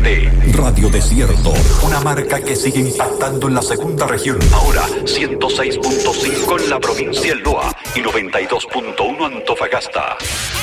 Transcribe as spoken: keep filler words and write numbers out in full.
T. Radio Desierto, una marca que sigue impactando en la segunda región. Ahora ciento seis punto cinco en la provincia del Loa y noventa y dos punto uno Antofagasta.